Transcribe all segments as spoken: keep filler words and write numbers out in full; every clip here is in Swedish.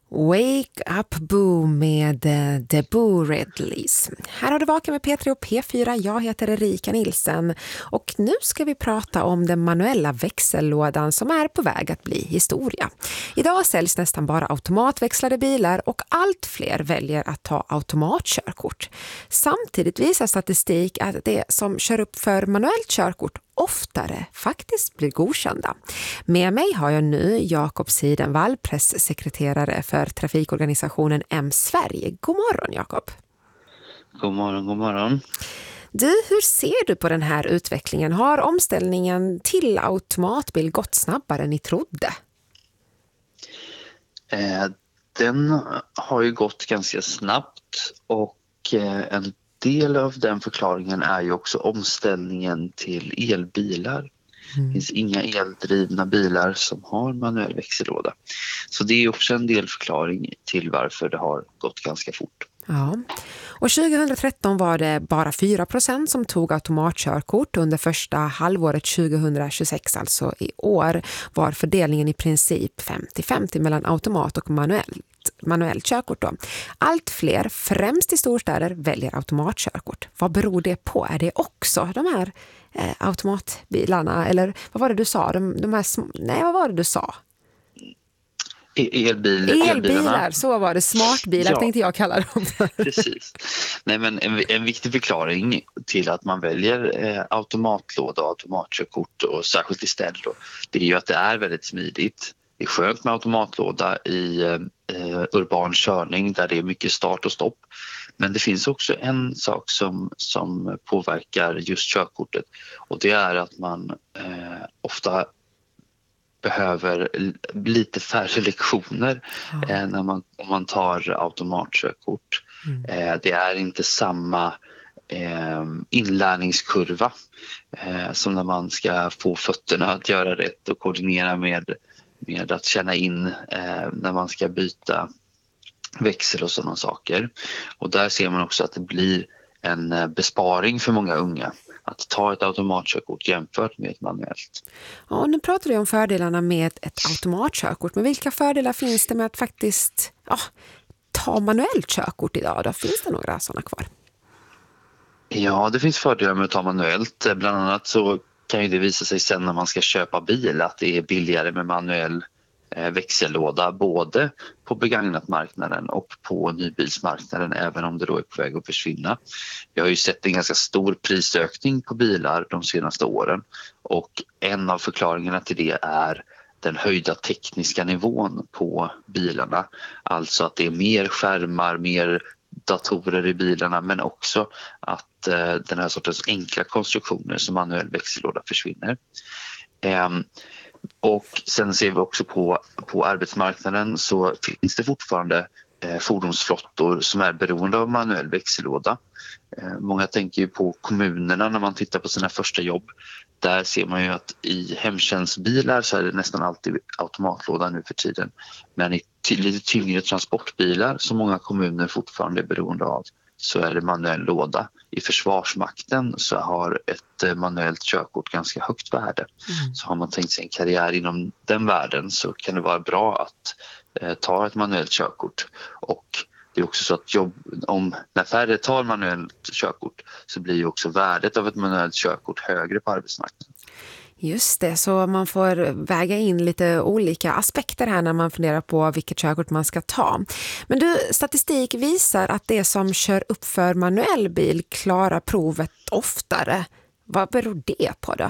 Wake Up Boo med The Boo Redleys. Här har du vakat med P tre och P fyra. Jag heter Erika Nilsen och nu ska vi prata om den manuella växellådan som är på väg att bli historia. Idag säljs nästan bara automatväxlade bilar och allt fler väljer att ta automatkörkort. Samtidigt visar statistik att det som kör upp för manuellt körkort oftare faktiskt blir godkända. Med mig har jag nu Jakob Sidenvall, presssekreterare för trafikorganisationen M-Sverige. God morgon, Jakob. God morgon, god morgon. Du, hur ser du på den här utvecklingen? Har omställningen till automatbil gått snabbare än ni trodde? Eh, den har ju gått ganska snabbt och eh, en del av den förklaringen är ju också omställningen till elbilar. Mm. Det finns inga eldrivna bilar som har manuell växellåda. Så det är också en del förklaring till varför det har gått ganska fort. Ja. Och tjugohundratretton var det bara fyra procent som tog automatkörkort. Under första halvåret tjugohundratjugosex, alltså i år, var fördelningen i princip femtio femtio mellan automat och manuellt, manuellt körkort. Då. Allt fler, främst i storstäder, väljer automatkörkort. Vad beror det på? Är det också de här eh, automatbilarna? Eller vad var det du sa? De, de här sm- Nej, vad var det du sa? Elbil, elbilar, elbilarna. Så var det. Smartbilar ja. Tänkte jag kalla dem. Precis. Nej, men en, en viktig förklaring till att man väljer eh, automatlåda och automatkörkort, och särskilt i städer då, det är ju att det är väldigt smidigt. Det är skönt med automatlåda i eh, urban körning där det är mycket start och stopp. Men det finns också en sak som, som påverkar just körkortet, och det är att man eh, ofta behöver lite färre lektioner ja. eh, när man, om man tar automatkörkort. Mm. Eh, det är inte samma eh, inlärningskurva eh, som när man ska få fötterna att göra rätt och koordinera med, med att känna in eh, när man ska byta växel och sådana saker. Och där ser man också att det blir en besparing för många unga att ta ett automatkörkort jämfört med ett manuellt. Ja, nu pratar vi om fördelarna med ett automatkörkort. Men vilka fördelar finns det med att faktiskt ja, ta manuellt körkort idag? Då finns det några sådana kvar? Ja, det finns fördelar med att ta manuellt. Bland annat så kan ju det visa sig sen när man ska köpa bil att det är billigare med manuell växellåda, både på begagnatmarknaden och på nybilsmarknaden, även om det då är på väg att försvinna. Vi har ju sett en ganska stor prisökning på bilar de senaste åren, och en av förklaringarna till det är den höjda tekniska nivån på bilarna. Alltså att det är mer skärmar, mer datorer i bilarna, men också att eh, den här sortens enkla konstruktioner som manuell växellåda försvinner. Eh, Och sen ser vi också på, på arbetsmarknaden så finns det fortfarande eh, fordonsflottor som är beroende av manuell växellåda. Eh, många tänker ju på kommunerna när man tittar på sina första jobb. Där ser man ju att i hemtjänstbilar så är det nästan alltid automatlåda nu för tiden. Men i ty- lite tyngre transportbilar som många kommuner fortfarande är beroende av så är det manuell låda. I Försvarsmakten så har ett manuellt körkort ganska högt värde. Mm. Så har man tänkt sig en karriär inom den världen så kan det vara bra att eh, ta ett manuellt körkort. Och det är också så att jobb, om när färre tar manuellt körkort så blir ju också värdet av ett manuellt körkort högre på arbetsmarknaden. Just det, så man får väga in lite olika aspekter här när man funderar på vilket körkort man ska ta. Men du, statistik visar att det som kör upp för manuell bil klarar provet oftare. Vad beror det på då?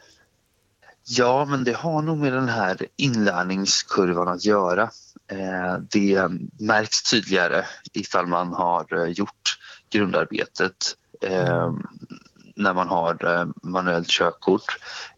Ja, men det har nog med den här inlärningskurvan att göra. Det märks tydligare ifall man har gjort grundarbetet mm. när man har manuellt körkort.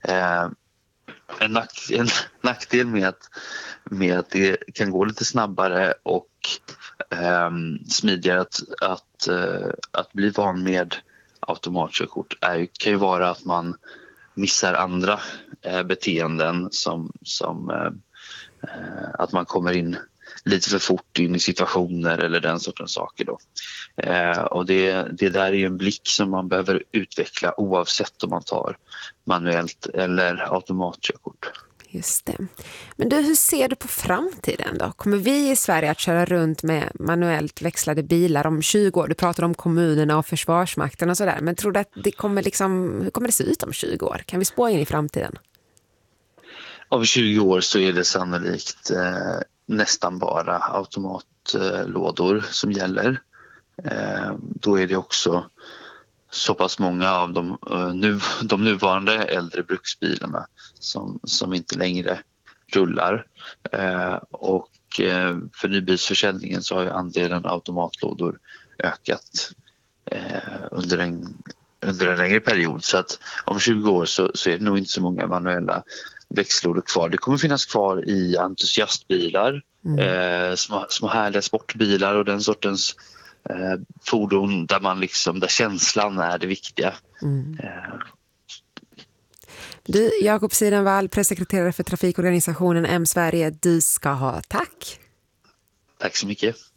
En, nack, en nackdel med att, med att det kan gå lite snabbare och um, smidigare att, att, uh, att bli van med automatkörkort är, kan ju vara att man missar andra uh, beteenden som, som uh, uh, att man kommer in lite för fort in i situationer eller den sortens saker då. Eh, och det, det där är ju en blick som man behöver utveckla oavsett om man tar manuellt eller automatkörkort. Just det. Men du, hur ser du på framtiden då? Kommer vi i Sverige att köra runt med manuellt växlade bilar om tjugo år? Du pratar om kommunerna och försvarsmakten och sådär. Men tror du att det kommer liksom, hur kommer det se ut om tjugo år? Kan vi spå in i framtiden? Om tjugo år så är det sannolikt eh, nästan bara automatlådor som gäller. Eh, då är det också så pass många av de, uh, nu, de nuvarande äldre bruksbilarna som, som inte längre rullar. Uh, och uh, för nybilsförsäljningen så har ju andelen automatlådor ökat uh, under, en, under en längre period. Så att om tjugo år så, så är det nog inte så många manuella växellådor kvar. Det kommer finnas kvar i entusiastbilar, mm. uh, små, små härliga sportbilar och den sortens Eh, fordon där man liksom, där känslan är det viktiga. Mm. Eh. Du, Jakob Sidenvall, pressekreterare för trafikorganisationen M Sverige, du ska ha tack. Tack så mycket.